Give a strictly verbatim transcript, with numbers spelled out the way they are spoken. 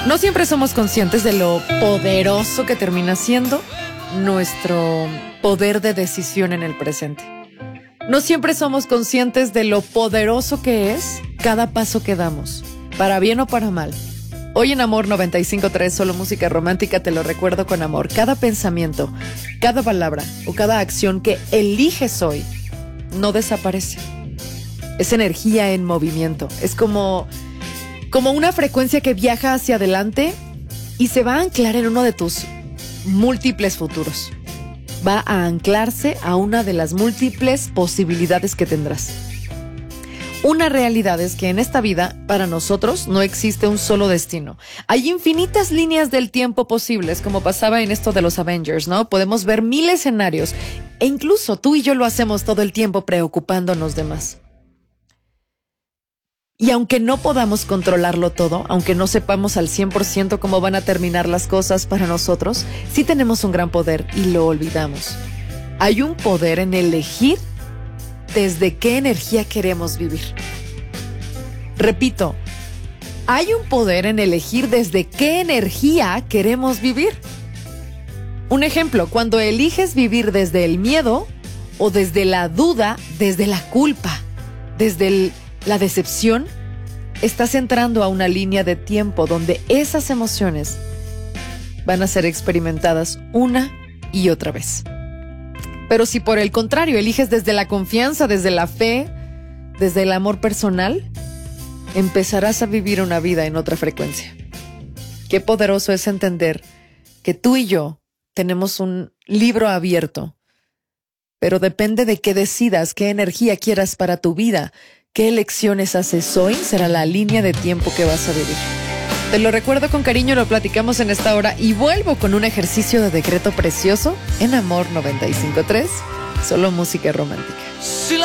No siempre somos conscientes de lo poderoso que termina siendo nuestro poder de decisión en el presente. No siempre somos conscientes de lo poderoso que es cada paso que damos, para bien o para mal. Hoy en Amor noventa y cinco punto tres, solo música romántica, te lo recuerdo con amor. Cada pensamiento, cada palabra o cada acción que eliges hoy no desaparece. Es energía en movimiento. Es como, como una frecuencia que viaja hacia adelante y se va a anclar en uno de tus múltiples futuros. Va a anclarse a una de las múltiples posibilidades que tendrás. Una realidad es que en esta vida, para nosotros, no existe un solo destino. Hay infinitas líneas del tiempo posibles, como pasaba en esto de los Avengers, ¿no? Podemos ver mil escenarios, e incluso tú y yo lo hacemos todo el tiempo preocupándonos de más. Y aunque no podamos controlarlo todo, aunque no sepamos al cien por ciento cómo van a terminar las cosas para nosotros, sí tenemos un gran poder y lo olvidamos. Hay un poder en elegir desde qué energía queremos vivir. Repito, hay un poder en elegir desde qué energía queremos vivir. Un ejemplo, cuando eliges vivir desde el miedo o desde la duda, desde la culpa, desde el la decepción, estás entrando a una línea de tiempo donde esas emociones van a ser experimentadas una y otra vez. Pero si por el contrario eliges desde la confianza, desde la fe, desde el amor personal, empezarás a vivir una vida en otra frecuencia. Qué poderoso es entender que tú y yo tenemos un libro abierto, pero depende de qué decidas, qué energía quieras para tu vida. ¿Qué elecciones haces hoy? Será la línea de tiempo que vas a vivir. Te lo recuerdo con cariño, lo platicamos en esta hora y vuelvo con un ejercicio de decreto precioso en Amor noventa y cinco punto tres, solo música romántica.